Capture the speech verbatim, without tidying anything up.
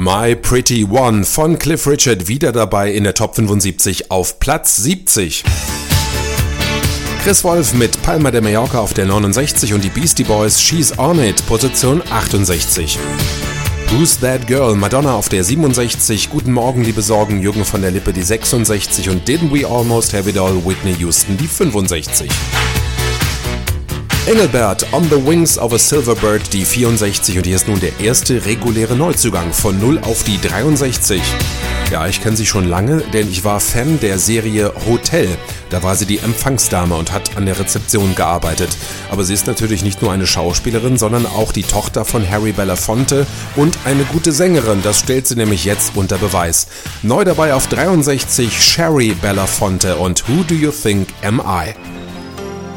My Pretty One von Cliff Richard wieder dabei in der Top fünfundsiebzig auf Platz siebzig. Chris Wolf mit Palma de Mallorca auf der neunundsechzig und die Beastie Boys She's On It, Position achtundsechzig. Who's That Girl, Madonna auf der siebenundsechzig, Guten Morgen liebe Sorgen, Jürgen von der Lippe die sechsundsechzig und Didn't We Almost Have It All, Whitney Houston die fünfundsechzig. Engelbert, On the Wings of a Silver Bird, die vierundsechzig und hier ist nun der erste reguläre Neuzugang von null auf die dreiundsechzig. Ja, ich kenne sie schon lange, denn ich war Fan der Serie Hotel. Da war sie die Empfangsdame und hat an der Rezeption gearbeitet. Aber sie ist natürlich nicht nur eine Schauspielerin, sondern auch die Tochter von Harry Belafonte und eine gute Sängerin. Das stellt sie nämlich jetzt unter Beweis. Neu dabei auf dreiundsechzig Sherry Belafonte und Who Do You Think Am I?